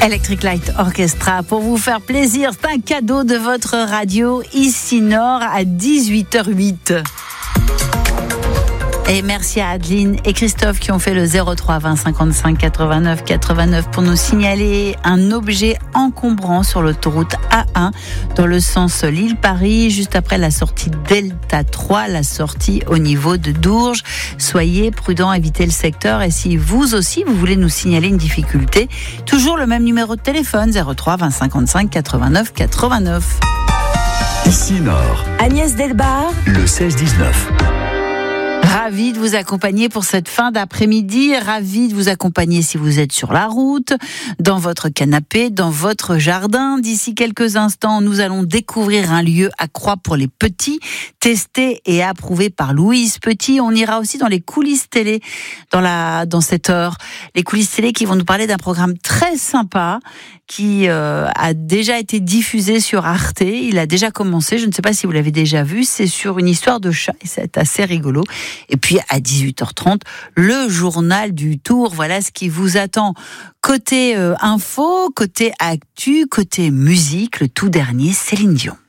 Electric Light Orchestra pour vous faire plaisir. C'est un cadeau de votre radio ici Nord à 18h08. Et merci à Adeline et Christophe qui ont fait le 03 20 55 89 89 pour nous signaler un objet encombrant sur l'autoroute A1 dans le sens Lille-Paris, juste après la sortie Delta 3, la sortie au niveau de Dourges. Soyez prudents, évitez le secteur. Et si vous aussi, vous voulez nous signaler une difficulté, toujours le même numéro de téléphone, 03 20 55 89 89. Ici Nord. Agnès Delbar. Le 16-19. Ravi de vous accompagner pour cette fin d'après-midi. Ravi de vous accompagner si vous êtes sur la route, dans votre canapé, dans votre jardin. D'ici quelques instants, nous allons découvrir un lieu à Croix pour les petits, testé et approuvé par Louise Petit. On ira aussi dans les coulisses télé dans cette heure. Les coulisses télé qui vont nous parler d'un programme très sympa qui a déjà été diffusé sur Arte. Il a déjà commencé, je ne sais pas si vous l'avez déjà vu, c'est sur une histoire de chat et c'est assez rigolo. Et puis à 18h30, le journal du Tour, voilà ce qui vous attend. Côté info, côté actu, côté musique, le tout dernier, Céline Dion.